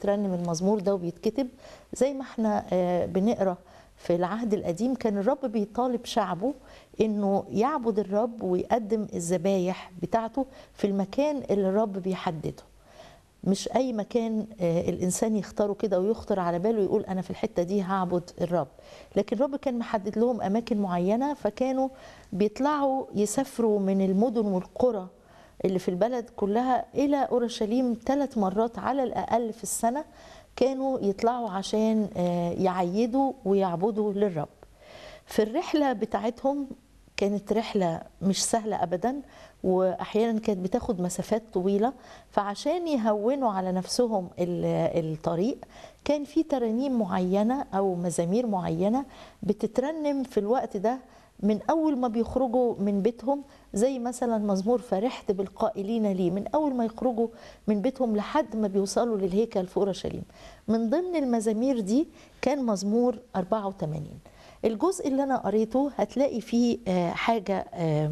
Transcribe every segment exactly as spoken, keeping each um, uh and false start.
بترنم المزمور ده وبيتكتب، زي ما احنا بنقرا في العهد القديم كان الرب بيطالب شعبه انه يعبد الرب ويقدم الذبايح بتاعته في المكان اللي الرب بيحدده. مش اي مكان الانسان يختاره كده ويخطر على باله يقول انا في الحته دي هعبد الرب، لكن الرب كان محدد لهم اماكن معينه، فكانوا بيطلعوا يسافروا من المدن والقرى اللي في البلد كلها الى اورشليم ثلاث مرات على الاقل في السنه، كانوا يطلعوا عشان يعيدوا ويعبدوا للرب. في الرحله بتاعتهم كانت رحله مش سهله ابدا، واحيانا كانت بتاخد مسافات طويله، فعشان يهونوا على نفسهم الطريق كان في ترانيم معينه او مزامير معينه بتترنم في الوقت ده من اول ما بيخرجوا من بيتهم، زي مثلا مزمور فرحت بالقائلين لي، من اول ما يخرجوا من بيتهم لحد ما بيوصلوا للهيكل في اورشليم. من ضمن المزامير دي كان مزمور أربعة وثمانين. الجزء اللي انا قريته هتلاقي فيه حاجه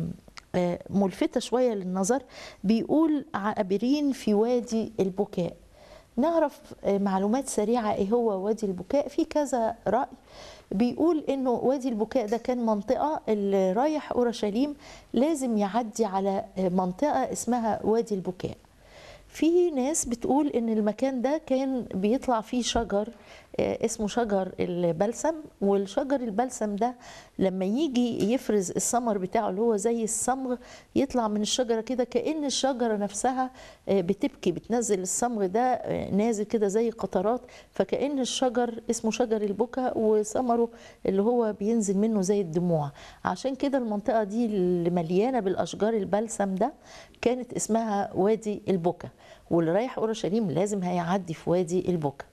ملفتة شوية للنظر، بيقول عابرين في وادي البكاء. نعرف معلومات سريعة ايه هو وادي البكاء؟ في كذا رأي. بيقول انه وادي البكاء ده كان منطقة اللي رايح اورشليم لازم يعدي على منطقة اسمها وادي البكاء. في ناس بتقول ان المكان ده كان بيطلع فيه شجر اسمه شجر البلسم، والشجر البلسم ده لما يجي يفرز الثمر بتاعه اللي هو زي الصمغ يطلع من الشجرة كده كأن الشجرة نفسها بتبكي، بتنزل الصمغ ده نازل كده زي قطرات، فكأن الشجر اسمه شجر البكا وثمره اللي هو بينزل منه زي الدموع. عشان كده المنطقة دي اللي مليانة بالأشجار البلسم ده كانت اسمها وادي البكا، واللي رايح اورشليم لازم هيعدي في وادي البكا.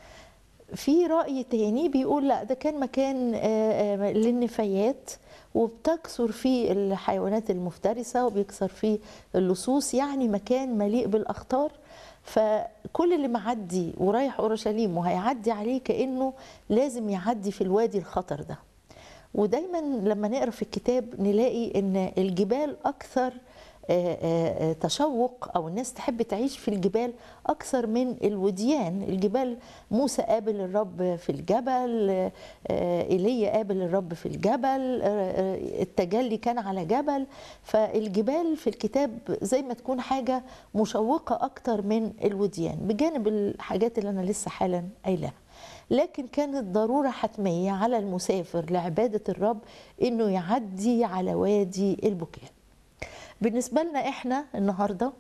في رأي تاني بيقول لا، ده كان مكان للنفايات وبتكثر فيه الحيوانات المفترسة وبيكثر فيه اللصوص، يعني مكان مليء بالأخطار، فكل اللي معدي ورايح اورشليم وهيعدي عليه كأنه لازم يعدي في الوادي الخطر ده. ودايما لما نقرأ في الكتاب نلاقي ان الجبال أكثر تشوق، او الناس تحب تعيش في الجبال اكثر من الوديان. الجبال موسى قابل الرب في الجبل، ايليا قابل الرب في الجبل، التجلي كان على جبل، فالجبال في الكتاب زي ما تكون حاجه مشوقه اكتر من الوديان، بجانب الحاجات اللي انا لسه حالا قايلاها. لكن كانت ضروره حتميه على المسافر لعباده الرب انه يعدي على وادي البكاء. بالنسبة لنا احنا النهاردة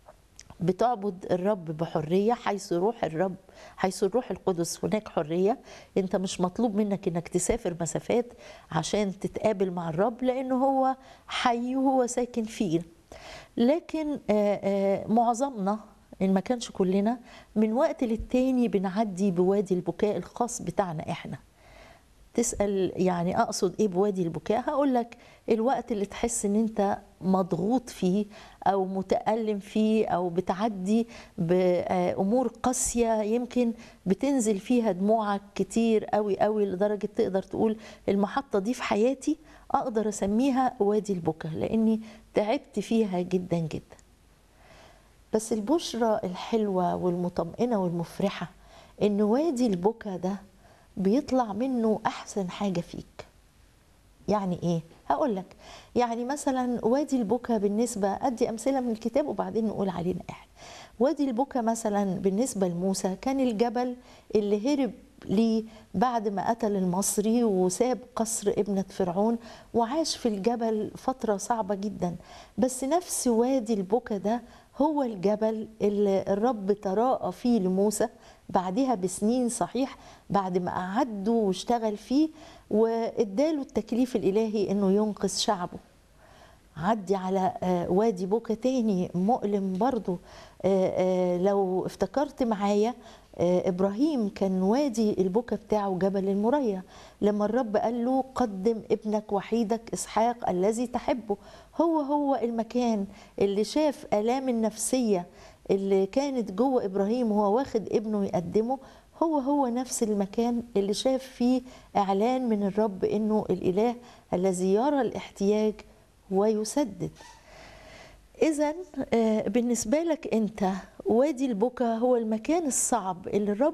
بتعبد الرب بحرية، حيث روح الرب حيث الروح القدس هناك حرية. انت مش مطلوب منك انك تسافر مسافات عشان تتقابل مع الرب، لانه هو حي وهو ساكن فيه. لكن معظمنا ان ما كانش كلنا من وقت للتاني بنعدي بوادي البكاء الخاص بتاعنا احنا. تسأل يعني أقصد إيه بوادي البكاء؟ هقول لك الوقت اللي تحس إن أنت مضغوط فيه أو متألم فيه أو بتعدي بأمور قاسية يمكن بتنزل فيها دموعك كتير قوي قوي لدرجة تقدر تقول المحطة دي في حياتي أقدر أسميها وادي البكاء، لأني تعبت فيها جدا جدا. بس البشرة الحلوة والمطمئنة والمفرحة إن وادي البكاء ده بيطلع منه أحسن حاجة فيك. يعني إيه؟ هقول لك. يعني مثلا وادي البكا بالنسبة، أدي أمثلة من الكتاب وبعدين نقول علينا إحنا. وادي البكا مثلا بالنسبة لموسى كان الجبل اللي هرب ليه بعد ما قتل المصري وساب قصر ابنة فرعون وعاش في الجبل فترة صعبة جدا. بس نفس وادي البكا ده هو الجبل اللي الرب تراءى فيه لموسى بعدها بسنين، صحيح بعد ما قعد واشتغل فيه واداله التكليف الإلهي انه ينقذ شعبه. عدي على وادي بكا تاني مؤلم برضو. لو افتكرت معايا إبراهيم كان وادي البكا بتاعه جبل المريا، لما الرب قال له قدم ابنك وحيدك إسحاق الذي تحبه. هو هو المكان اللي شاف آلام النفسية اللي كانت جوه إبراهيم وهو واخد ابنه يقدمه، هو هو نفس المكان اللي شاف فيه إعلان من الرب إنه الإله الذي يرى الاحتياج ويسدد. إذا بالنسبة لك أنت وادي البكا هو المكان الصعب اللي الرب